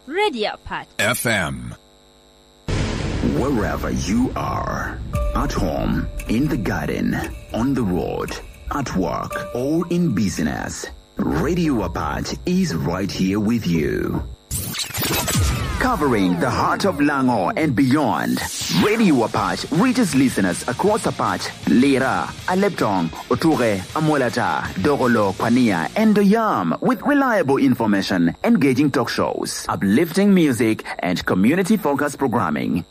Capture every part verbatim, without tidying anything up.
Radio Apart F M. Wherever you are, at home, in the garden, on the road, at work, or in business, Radio Apart is right here with you. Covering the heart of Langor and beyond, Radio Apart reaches listeners across Apart, Lira, Aleptong, Oture, Amolata, Dogolo, Pania, and Doyam with reliable information, engaging talk shows, uplifting music, and community-focused programming.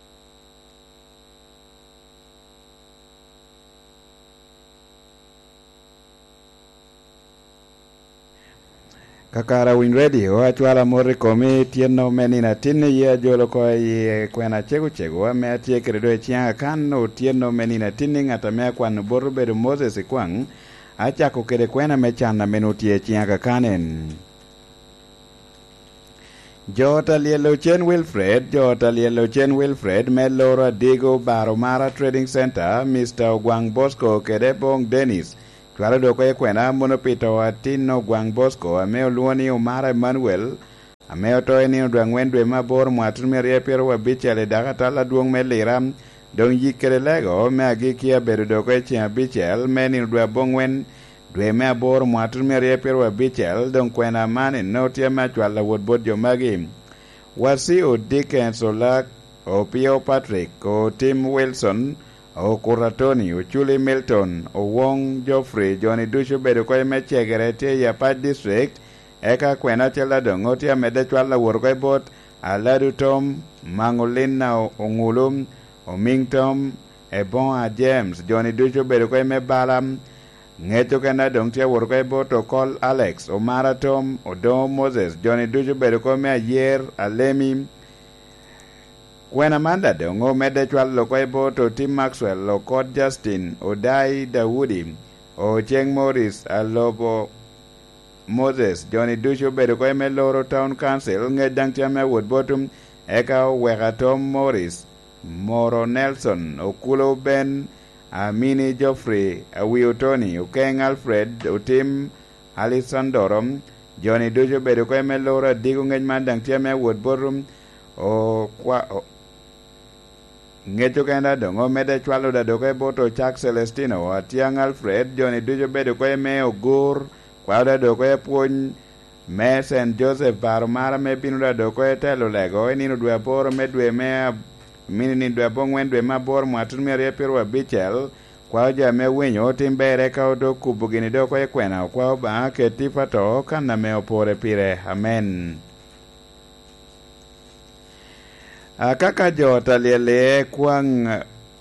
Kakara Win Radio achwala mori komi tieno menina tini ya jolo ko ye kwena chegu chegu ame atie kredo chianga kano tieno menina tini ngata me kwan borbe Moses kwang achako kede kwena mechana menutie chianga kanen Jota Lielo Chen Wilfred Jota Lielo Chen Wilfred Melora Digo Baromara Trading Center Mister Ogwang Bosco kede Bong Dennis Twala doko ye kwena monopito atino Gwang Bosco ameo luoni Umara Emmanuel ameo toe ni udwangwendwe mabor mwatumi riepiro wabichele dakatala duong meliram dong yikere lego me agikia bedo doko ye chia bichel meni udwa bongwen dwe me abor mwatumi riepiro wabichel dong kwena mani notia machwala wodbod jomagi wasi o Dickens Olak o Pio Patrick o Tim Wilson o Kuratoni, o Chuli Milton, o Wong Joffrey, Johnny Dushu bedo ko mechegere te ya Pat District, eka kwena chela dongo te amede chwala worko bot, aladu Tom, Mangolina o Ngulum, o Mingtom, e bon a James, Johnny Dushu bedo ko me balam, ngeto kena dong te worko bot o Call Alex, o Maratom, o Dom Moses, Johnny Dushu bedo ko me ayer, alemi, Kwena manda dongo mede chwal loko ebo to Tim Maxwell lokot Justin Odai Dawudi o Cheng Morris alobo Moses Johnny Dushu bedo ko eme loro Town Council ngedang tiame wood bottom eka weka Tom Morris Moro Nelson Okulo Ben Amini Joffrey Awiyo Tony Ukeng Alfred o Tim Alisandorom Johnny Dushu bedo ko eme loro digu ngej mandang tiame wood bottom o kwa o, Ngeto kenda dongo mede chwalo da doke boto Chuck Celestino atiang Alfred Johnny Dushu bedo ko eme ogur kwa da doko e puony me Saint Joseph Baromara me binu da doko e telo lego e nino dwe boro me dwe me mini ni dwe bongwen dwe ma bor mwatun me repiro bichel kwa ja me winyo timbere ka odo kubugini doko e kwena kwa oba ke tifato kana me opore pire amen. Kaka Jota Liele Kwang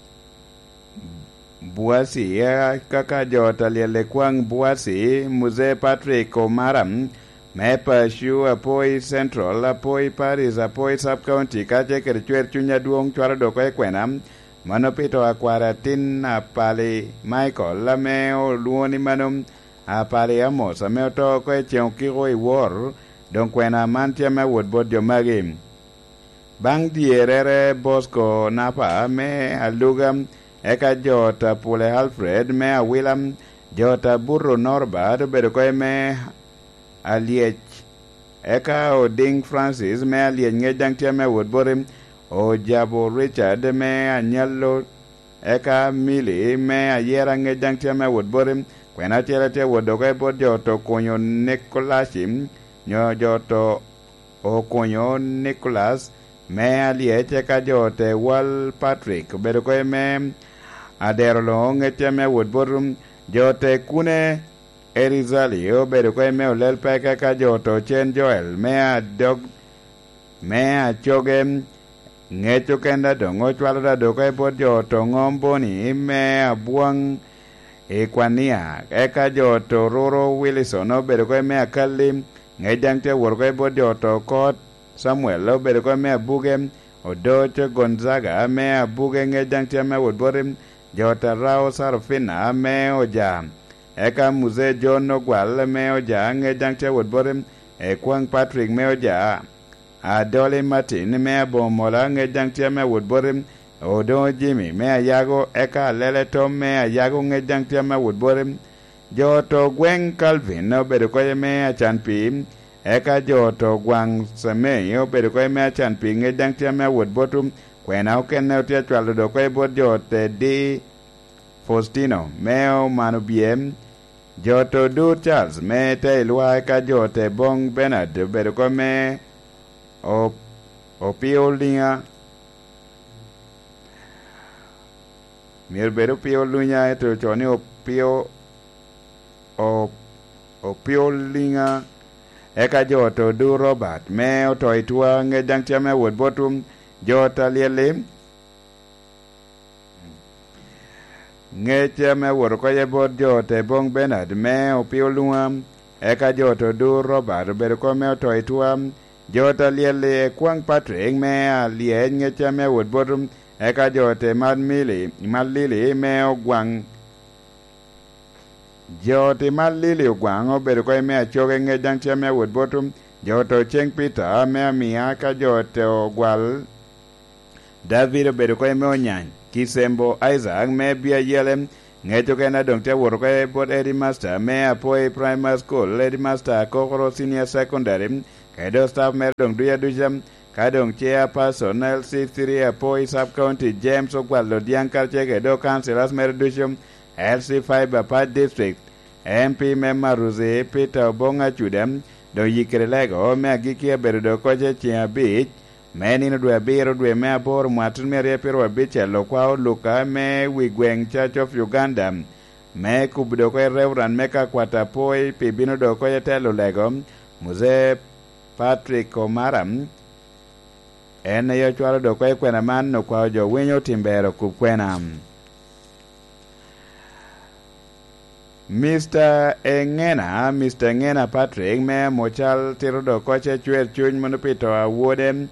Buasi Kaka Jota Liele Kwang Buasi Muse Patrick Omaram Mepa Shu Apoi Central Apoi Paris Apoi Sub-County Kache Kerchuer Chunya Duong Chwara Doko Ekwenam Manopito Akwaratin Apali Michael Lameo Luoni Manum Apali Amos Ameo Toko Echionkigo Iwor Don Kwena Mantia Me Woodbod Jomagim Bang dierere Bosco Napa me alugam eka Jota Pule Alfred me a William Jota Burro Norbert bedo ko me aliech eka o Ding Francis me aliech ngejang tia me Woodborim o Jabo Richard me anyalo eka Mili me ayera ngejang tia me Woodborim kwena tiela tia wodoke bod Joto konyo Nicolashim nyo Joto o konyo Nicholas me aliete ka Jote Wal Patrick bedo ko me adero long eteme Woodborum Jote Kune Erizali o bedo ko me olel peka ka Joto Chen Joel me a dog me a chogem ngeto kenda dongo chwalo da do ko bod Joto Ngomboni me a buang e kwania eka Joto Roro Wilson o bedo ko me akali ngedang te wor ko bod Joto Kot Samuel lo bedo ko me abuge Odoche Gonzaga me abuge ngedang tia me Woodborim Jota Rao Sarofina me oja eka Muse John Ogwal me oja ngedang tia Woodborim e Kwang Patrick me oja Adole Martin me abomola ngedang tia me Woodborim Odo Jimmy me ayago eka Lele Tom me ayago ngedang tia me Woodborim Joto Gwen Calvin no bedo ko me achanpi eka jo to gwang same obedo ko me chan pinge dang tia me wod botum kwena oken ne tia chwalo do ko bod jo te di Faustino meo manu biem jo to du Charles me te lwa ka jo te bong Bernard obedo ko me o opiolinga mir bedo piolunya to choni opio o opiolinga eka jo to du Robert me o to itwa nge dang tia me wod botum jo ta liele nge tia me wod ko ye bod jo te bong Bernard me o piolunga eka jo to du Robert bedo ko me o to itwa jo ta liele kwang Patrick me a lie nge tia me wod botum eka jo te mad mili mad lili me o gwang jo te mad lili o gwang o bedo ko me a choge nge dang tia me wod botum jo to Cheng Peter me a mia ka jo te o gwal David obedo ko me o nyany Kisembo Isaac me bia yelem ngeto kena dong te wor ko bod Eddie Master me a poi primary school Eddie Master Kokoro senior secondary kedo staff me dong duya dujam kadong chair person L C three a poi sub county James Ogwalo Diankar cheke do councilors me dujam L C five Bapad district M P member Ruze Peter Bonga Chudam do yikere lego me agiki bedo do ko che chia beach meni no dwe biro dwe me abor mwatun me repiro abiche lo kwao luka me wigweng Church of Uganda me kubdo ko Reverend Meka kwata poi pibino do ko telo lego Muze Patrick Omaram en yo chwalo do ko kwena man no kwao jo winyo timbero kukwena Mister Engena Mister Engena Patrick me mochal tiro do ko che chwer chuny mono pito awuodem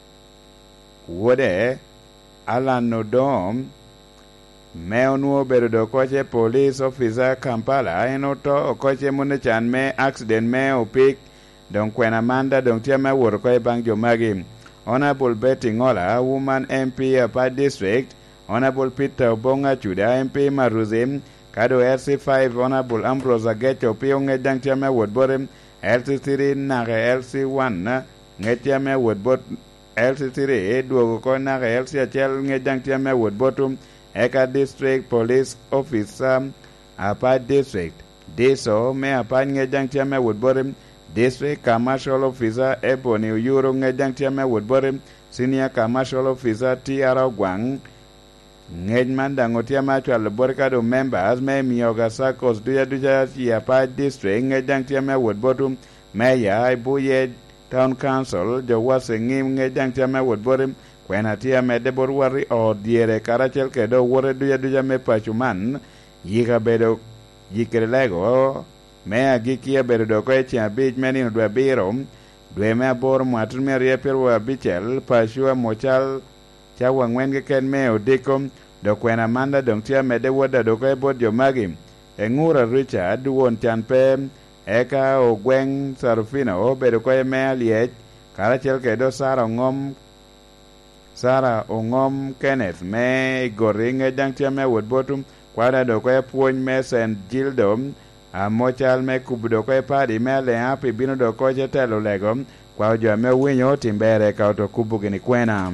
Wode Alan Nodom me onuo bedo do koche police officer Kampala enoto koche munechan me accident me opik don kwena manda don tia me wor ko bang jo magi Honorable Betty Ngola woman M P Apa district Honorable Peter Bonga Chuda M P Maruzim kado L C five Honorable Ambrose Agecho pionge dang tia me wod borem L C three nage L C one ngetia me wod bot L C three duogo ko na L C achiel nge dang tia me wod botum eka district police officer Apa district Diso me apa nge dang tia me wod botum district commercial officer Ebony Uyuru nge dang tia me wod botum senior commercial officer T R Ogwang nge mandango tia ma chwal borkado members me miyoga sakos duya duya ya Apa district nge dang tia me wod botum meya ibuye Town Council jo wase ngim nge dang tia me wod borim kwena tia me de bor wari o diere karachel ke do wore duya duya me pachuman yika bedo yikere lego me agiki bedo do ko chia bij meni no dwe biro dwe me bor mwatun me rieper wa bichel pachua mochal cha wangwen ke ken me odikom do kwena manda dong tia me de woda do ko bod jo magi engura Richard won chan pe eka o gweng Sarufino o bedo ko me aliech karachel ke do Sara ngom Sara ongom Kenneth me goringe dang tia me wod botum kwada do ko puony me Saint Gildom a mochal me kubdo ko padi me le api bino do ko telo lego kwa jo me winyo timbere ka to kubugi ni kwena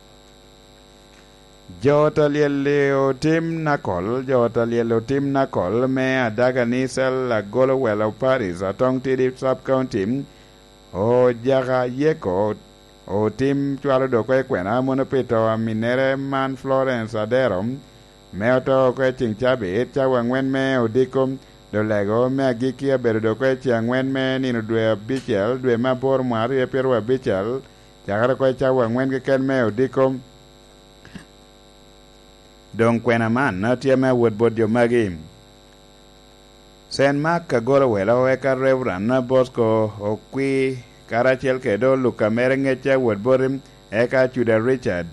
Jota lielo tim nakol Jota lielo tim nakol me adaga nisel la golo welo Paris atong tidi sub county o jaga yeko o tim chwalo do ko kwena mono pito minere man Florence Aderom me oto ko chingchabi cha wangwen me odikom do lego me agiki bedo do ko changwen me nino dwe bichel dwe mabor mar ye pero bichel jaga ko cha wangwen ke ken me odikom don kwena man na tia me wod bod jo magi Sen Mark kagoro wela weka Reverend na Bosco okwi karachel ke do luka merenge cha wod borim eka Chuda Richard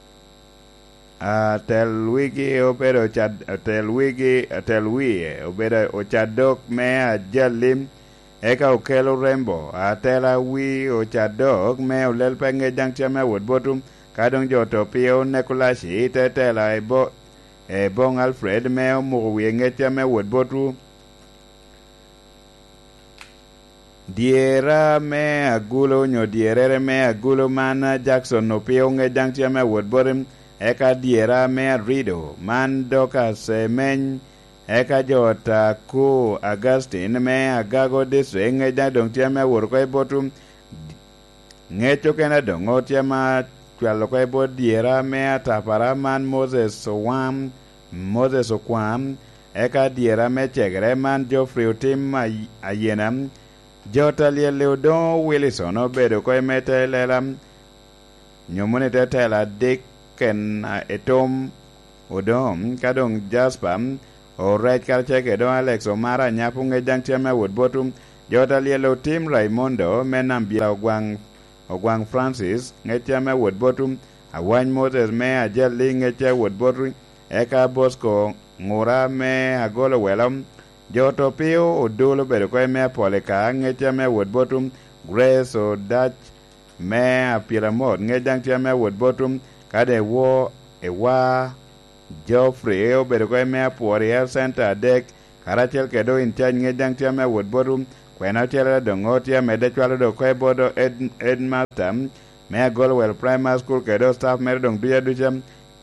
a tel wigi obedo chad tel wigi tel wi obedo o chadok me a jalim eka okelo rembo a tela wi o chadok me olel penge jang tia me wod botum kadong joto pio Nekulashi tetela e bo e bong Alfred me mo wienge tia me wod botu diera me agulo nyo dierere me agulo man Jackson no pio nge dang tia me wod borim eka diera me rido man doka semeny eka jota ku Augustine me agago district nge dang dong tia me wod ko botum nge chokena dongo tia ma twalo ko bo diera me atapara man Moses Wam Moses Okwam eka diera me chegre man Geoffrey Otim ayenam Jota Leodon Willison obedo ko emete lelam nyomone tetela Dicken etom odom kadong Jasper o red karcheke do Alex Omara nyapunge jangtiame wood botum Jota Lielo Tim Raimondo menambia ogwang ogwang Francis ngetiame wood botum awany Moses me ajeli ngetia wood botum eka Bosco ngura me agolo welam Joto pio odolo bedo ko me poleka ngetia me wood bottom Grace o Dutch me apiramod ngejang tia me wood bottom kade wo e wa Geoffrey o bedo ko me aporia center deck karachel kedo in charge ngejang tia me wood bottom kwena tia do ngotia me de chwalo do ko bodo ed ed matam me Golwell Primary School kedo staff me dong duya ducham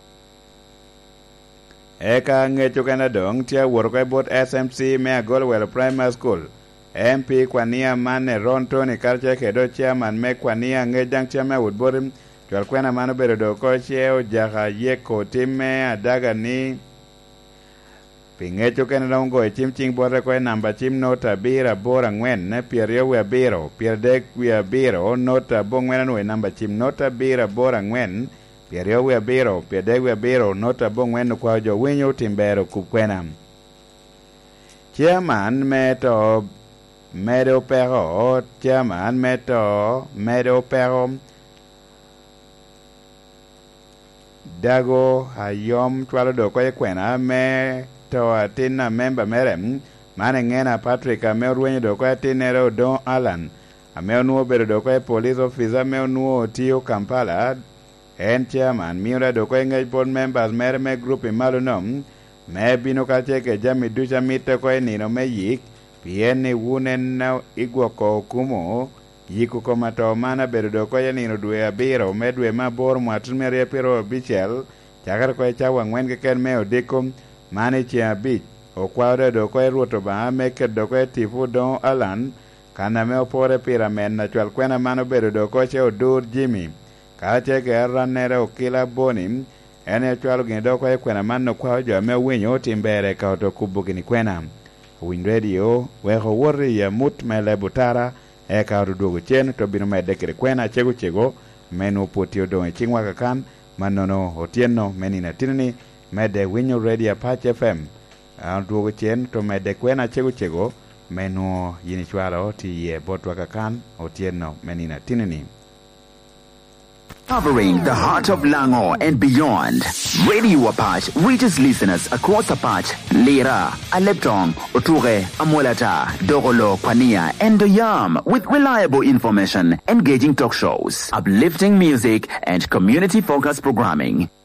eka ngecho kana dong tia worko bot S M C me Golwell Primary School M P kwania mane Ron Tony Karche kedo chairman me kwania ngejang chairman woodborim twal kwena mano bedo do ko cheo jaha yeko time adaga ni pingecho kana dongo e chim ching bore ko namba chim nota bira bora ngwen ne pierio we biro pierdek we biro nota bongwena no namba chim nota bira bora ngwen Pierio we biro, piede we biro, nota bongwenu kwa jo winyo timbero kukwena. Chairman meto medo pero, chairman meto medo pero, dago hayom twalo do kwa kwena me to atina member merem, mane ngena Patrick ame ruenyo do kwa tinero Don Alan, ame nuo bedo do kwa police officer, ame nuo tio Kampala, en chairman miura do ko engage board members mere me group imalunom me bino ka cheke jami ducha mite ko enino me yik pieni wunen na igwoko kumo yiku ko mato mana bedo do ko enino dwe abiro me dwe mabor mwatun me repiro bichel chakar ko chawa ngwen ke ken me odikum mane chia bich o kwawde do ko ruoto ba me ke do ko tifu Don Alan kana me opore piramen na chwal kwena mano bedo do ko che odur Jimmy Kache ke ranere okila bonim ene chwalo gindo kwa kwena manno kwa jo me winyo timbere ka to kubugini kwena Win Radio weho wori ya mut mele butara e ka rudogo chen to bino me dekere kwena chego chego menu potio do chingwa kakan manono otieno menina tinini mede winyo Radio Patch F M rudogo chen to me de kwena chego chego menu yini chwalo ti ye botwa kakan otieno menina tinini Covering the heart of Lango and beyond, Radio Apache reaches listeners across Apache, Lira, Aleptong, Oture, Amolata, Dogolo, Kwania, and Doyam with reliable information, engaging talk shows, uplifting music, and community-focused programming.